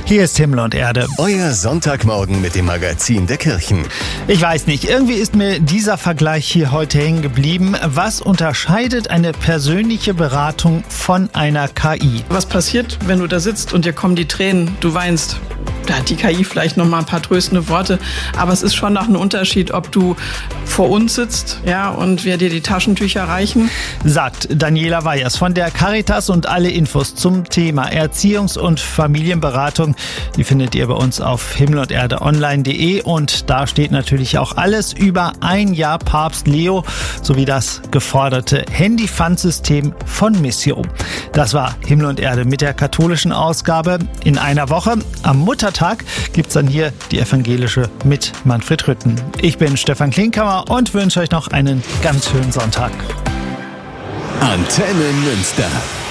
Hier ist Himmel und Erde. Euer Sonntagmorgen mit dem Magazin der Kirchen. Ich weiß nicht, irgendwie ist mir dieser Vergleich hier heute hängen geblieben. Was unterscheidet eine persönliche Beratung von einer KI? Was passiert, wenn du da sitzt und dir kommen die Tränen, du weinst? Da hat die KI vielleicht noch mal ein paar tröstende Worte, aber es ist schon noch ein Unterschied, ob du vor uns sitzt, ja, und wir dir die Taschentücher reichen. Sagt Daniela Weyers von der Caritas, und alle Infos zum Thema Erziehungs- und Familienberatung, die findet ihr bei uns auf himmelunderdeonline.de, und da steht natürlich auch alles über ein Jahr Papst Leo sowie das geforderte Handy-Pfandsystem von Missio. Das war Himmel und Erde mit der katholischen Ausgabe. In einer Woche, am Muttertag, gibt's dann hier die evangelische mit Manfred Rütten. Ich bin Stefan Klinkhammer und wünsche euch noch einen ganz schönen Sonntag. Antenne Münster.